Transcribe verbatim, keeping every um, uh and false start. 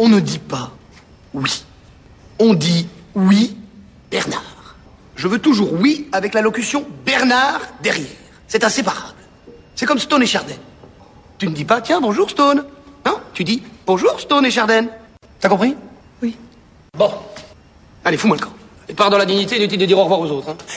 on ne dit pas oui. On dit oui, Bernard. Je veux toujours oui avec la locution Bernard derrière. C'est inséparable. C'est comme Stone et Chardin. Tu ne dis pas, tiens, bonjour Stone. Non, tu dis, bonjour Stone et Chardin. T'as compris? Oui. Bon. Allez, fous-moi le camp. Et part dans la dignité, inutile de dire au revoir aux autres. Hein.